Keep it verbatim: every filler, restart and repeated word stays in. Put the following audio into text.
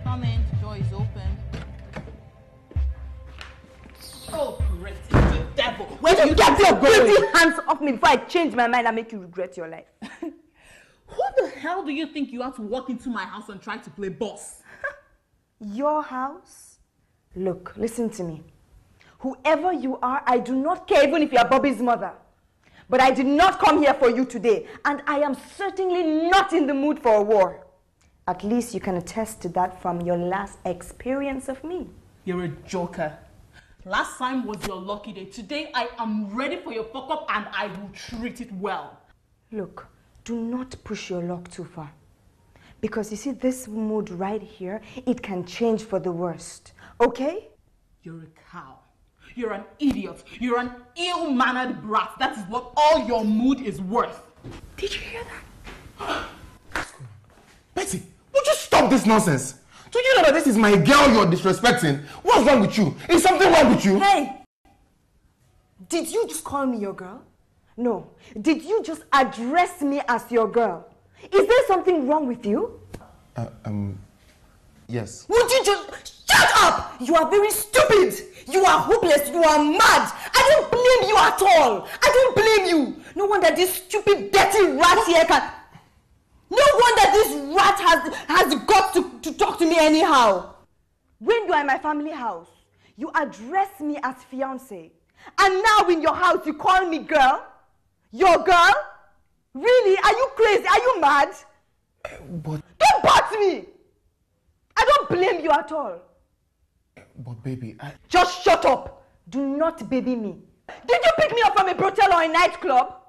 Come in, the door is open. Oh, great, the devil. Where do you get your dirty hands off me before I change my mind and make you regret your life? Who the hell do you think you are to walk into my house and try to play boss? Your house? Look, listen to me. Whoever you are, I do not care even if you are Bobby's mother. But I did not come here for you today, and I am certainly not in the mood for a war. At least you can attest to that from your last experience of me. You're a joker. Last time was your lucky day. Today I am ready for your fuck up and I will treat it well. Look, do not push your luck too far. Because you see, this mood right here, it can change for the worst. Okay? You're a cow. You're an idiot. You're an ill-mannered brat. That is what all your mood is worth. Did you hear that? Betty, would you stop this nonsense? Do you know that this is my girl you're disrespecting? What's wrong with you? Is something wrong with you? Hey! Did you just call me your girl? No. Did you just address me as your girl? Is there something wrong with you? Uh, um, yes. Would you just shut up? You are very stupid. You are hopeless. You are mad. I don't blame you at all. I don't blame you. No wonder this stupid, dirty rat here can... No wonder this rat has, has got to, to talk to me anyhow. When you are in my family house, you address me as fiancé. And now in your house, you call me girl? Your girl? Really? Are you crazy? Are you mad? Uh, but... Don't butt me! I don't blame you at all. But baby, I... Just shut up. Do not baby me. Did you pick me up from a brothel or a nightclub?